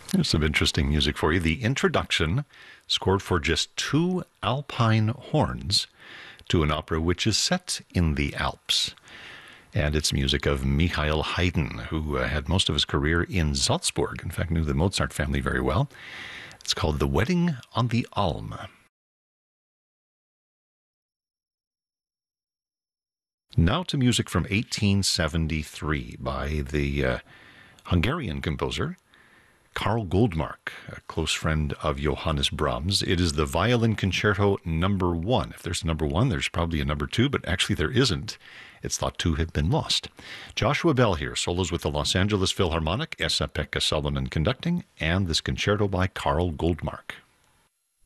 There's some interesting music for you. The introduction, scored for just two alpine horns, to an opera which is set in the Alps. And it's music of Michael Haydn, who had most of his career in Salzburg. In fact, knew the Mozart family very well. It's called The Wedding on the Alm. Now to music from 1873 by the Hungarian composer Karl Goldmark, a close friend of Johannes Brahms. It is the Violin Concerto number 1. If there's a number 1, there's probably a number 2, but actually there isn't. It's thought to have been lost. Joshua Bell here, solos with the Los Angeles Philharmonic, Esa-Pekka Salonen conducting, and this concerto by Karl Goldmark.